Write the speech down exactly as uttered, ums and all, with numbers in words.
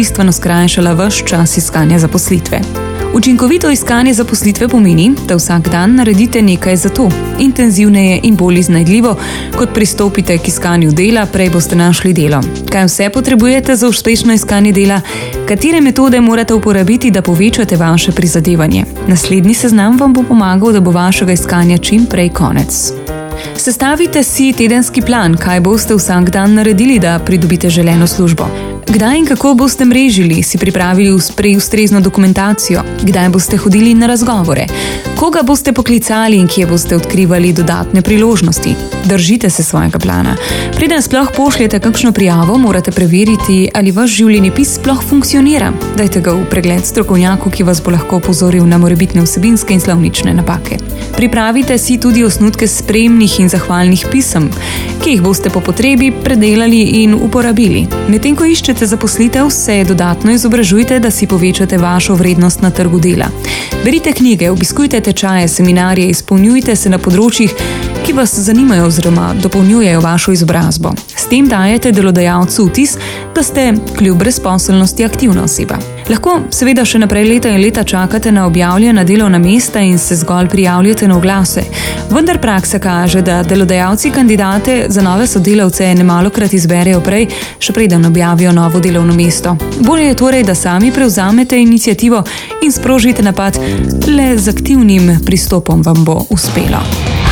bistveno skrajšala vaš čas iskanja zaposlitve. Učinkovito iskanje zaposlitve pomeni, da vsak dan naredite nekaj za to. Intenzivneje in bolj iznajdljivo, kot pristopite k iskanju dela, prej boste našli delo. Kaj vse potrebujete za uspešno iskanje dela? Katere metode morate uporabiti, da povečate vaše prizadevanje? Naslednji seznam vam bo pomagal, da bo vašega iskanja čim prej konec. Sestavite si tedenski plan, kaj boste vsak dan naredili, da pridobite želeno službo. Kdaj in kako boste mrežili, si pripravili ustrezno dokumentacijo, kdaj boste hodili na razgovore, koga boste poklicali in kje boste odkrivali dodatne priložnosti. Držite se svojega plana. Preden sploh pošljete kakšno prijavo, morate preveriti, ali vaš življenjepis sploh funkcionira. Dajte ga v pregled strokovnjaku, ki vas bo lahko opozoril na morebitne vsebinske in slovnične napake. Pripravite si tudi osnutke spremnih in zahvalnih pisem, ki jih boste po potrebi predelali in uporabili. Medtem ko iščete zaposlitev, se dodatno izobražujte, da si povečate vašo vrednost na trgu dela. Berite knjige, obiskujte tečaje, seminarje, izpolnjujte se na področjih, ki vas zanimajo oziroma dopolnjujejo vašo izobrazbo. S tem dajete delodajalcu vtis, da ste kljub brezposelnosti aktivna oseba. Lahko seveda še naprej leta in leta čakate na objavljena delovna mesta in se zgolj prijavljate na oglase. Vendar praksa kaže, da delodajalci kandidate za nove sodelavce nemalokrat izberejo prej, še preden objavijo novo delovno mesto. Bolje je torej, da sami prevzamete iniciativo in sprožite napad, le z aktivnim pristopom vam bo uspelo.